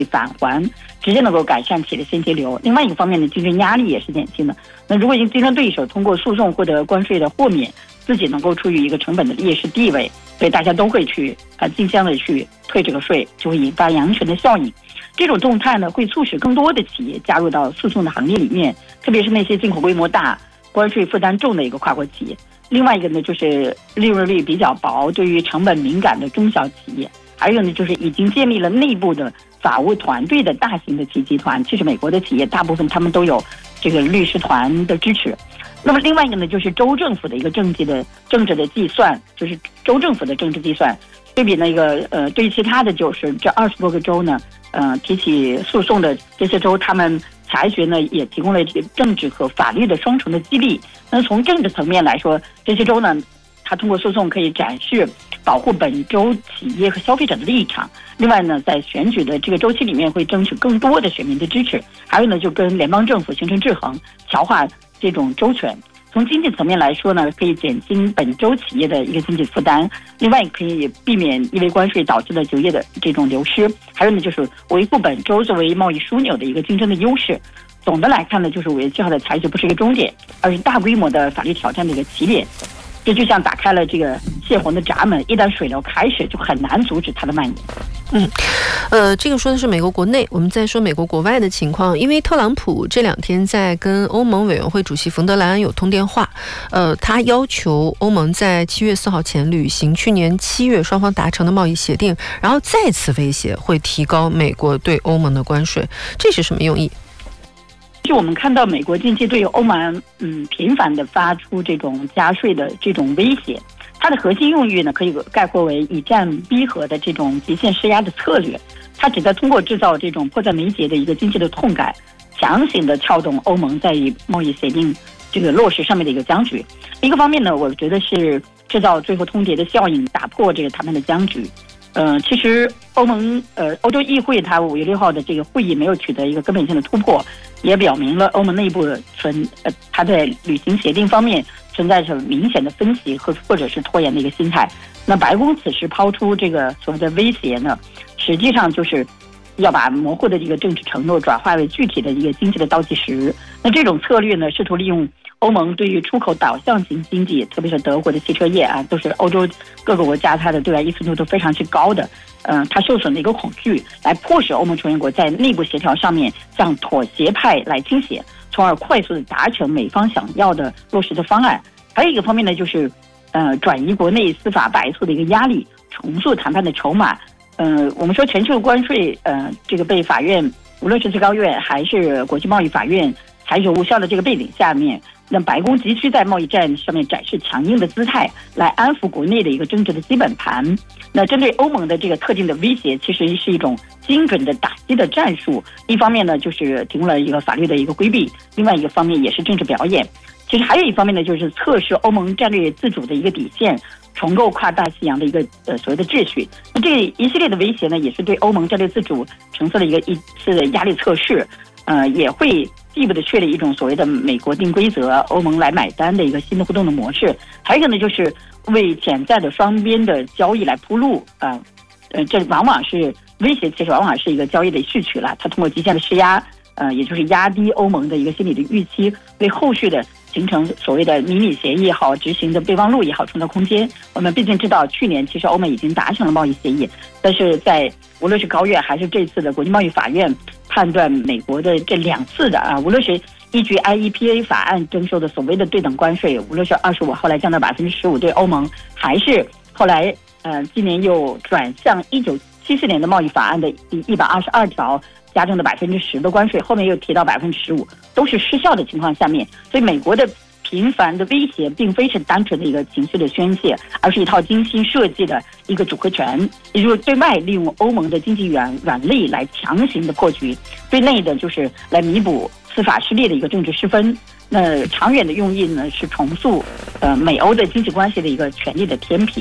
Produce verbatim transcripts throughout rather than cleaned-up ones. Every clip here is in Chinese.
返还，直接能够改善企业的现金流。另外一个方面呢，竞争压力也是减轻的。那如果竞争对手通过诉讼获得关税的豁免，自己能够处于一个成本的劣势地位，所以大家都会去呃竞相的去退这个税，就会引发羊群的效应。这种动态呢，会促使更多的企业加入到诉讼的行列里面，特别是那些进口规模大、关税负担重的一个跨国企业。另外一个呢，就是利润率比较薄、对于成本敏感的中小企业。还有呢，就是已经建立了内部的法务团队的大型的企业集团。其实美国的企业大部分他们都有这个律师团的支持。那么另外一个呢，就是州政府的一个政绩的政治的计算，就是州政府的政治计算，对比那个呃，对于其他的就是这二十多个州呢，呃，提起诉讼的这些州，他们裁决呢也提供了这个政治和法律的双重的激励。那从政治层面来说，这些州呢，它通过诉讼可以展示保护本州企业和消费者的立场。另外呢，在选举的这个周期里面会争取更多的选民的支持。还有呢，就跟联邦政府形成制衡，强化这种州权。从经济层面来说呢，可以减轻本州企业的一个经济负担，另外也可以避免因为关税导致的就业的这种流失。还有呢，就是维护本州作为贸易枢纽的一个竞争的优势。总的来看呢，就是五月七号的裁决不是一个终点，而是大规模的法律挑战的一个起点。这就像打开了这个泄洪的闸门，一旦水流开始，就很难阻止它的蔓延。 嗯，呃，这个说的是美国国内，我们再说美国国外的情况。因为特朗普这两天在跟欧盟委员会主席冯德莱恩有通电话，呃，他要求欧盟在七月四号前履行去年七月双方达成的贸易协定，然后再次威胁会提高美国对欧盟的关税，这是什么用意？ 就我们看到美国近期对欧盟嗯频繁的发出这种加税的这种威胁，它的核心用意呢可以概括为以战逼和的这种极限施压的策略。它旨在通过制造这种迫在眉睫的一个经济的痛感，强行的撬动欧盟在贸易协定这个落实上面的一个僵局。一个方面呢，我觉得是制造最后通牒的效应，打破这个谈判的僵局。呃，其实欧盟呃欧洲议会它五月六号的这个会议没有取得一个根本性的突破，也表明了欧盟内部存呃它在履行协定方面存在着明显的分歧和或者是拖延的一个心态。那白宫此时抛出这个所谓的威胁呢，实际上就是要把模糊的这个政治承诺转化为具体的一个经济的倒计时。那这种策略呢，试图利用欧盟对于出口导向型经济，特别是德国的汽车业啊，都是欧洲各个国家它的对外依存度都非常之高的，嗯、呃，它受损的一个恐惧，来迫使欧盟成员国在内部协调上面向妥协派来倾斜，从而快速的达成美方想要的落实的方案。还有一个方面呢，就是呃转移国内司法败诉的一个压力，重塑谈判的筹码。呃，我们说全球关税，呃，这个被法院，无论是最高院还是国际贸易法院裁决无效的这个背景下面，那白宫急需在贸易战上面展示强硬的姿态，来安抚国内的一个政治的基本盘。那针对欧盟的这个特定的威胁，其实是一种精准的打击的战术。一方面呢，就是提供了一个法律的一个规避；另外一个方面也是政治表演。其实还有一方面呢，就是测试欧盟战略自主的一个底线，重构跨大西洋的一个呃所谓的秩序。那这一系列的威胁呢，也是对欧盟战略自主呈现了一个一次的压力测试，呃，也会进一步的确立一种所谓的美国定规则、欧盟来买单的一个新的互动的模式。还有一个呢，就是为潜在的双边的交易来铺路啊，呃，这往往是威胁，其实往往是一个交易的序曲了。它通过极限的施压，呃，也就是压低欧盟的一个心理的预期，为后续的形成所谓的迷你协议也好，执行的备忘录也好，创造空间。我们毕竟知道，去年其实欧盟已经达成了贸易协议，但是在无论是高院还是这次的国际贸易法院判断美国的这两次的啊，无论是依据 I E P A 法案征收的所谓的对等关税，无论是二十五后来降到百分之十五对欧盟，还是后来呃今年又转向一九七四年的贸易法案的第一百二十二条加征的百分之十的关税，后面又提到百分之十五，都是失效的情况下面，所以美国的频繁的威胁并非是单纯的一个情绪的宣泄，而是一套精心设计的一个组合拳，也就是对外利用欧盟的经济软软肋来强行的破局，对内的就是来弥补司法失利的一个政治失分。那长远的用意呢，是重塑呃美欧的经济关系的一个权力的天平。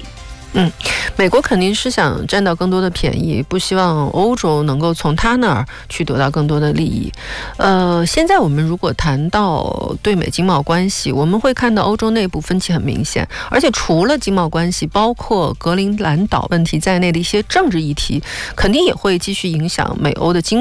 嗯，美国肯定是想占到更多的便宜，不希望欧洲能够从他那儿去得到更多的利益。呃，现在我们如果谈到对美经贸关系，我们会看到欧洲内部分歧很明显，而且除了经贸关系，包括格陵兰岛问题在内的一些政治议题，肯定也会继续影响美欧的经